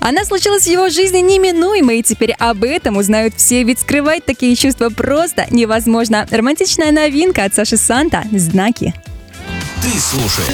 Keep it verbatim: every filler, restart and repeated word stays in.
Она случилась в его жизни неминуемо, и теперь об этом узнают все, ведь скрывать такие чувства просто невозможно. Романтичная новинка от Саши Санта «Знаки». Ты слушаешь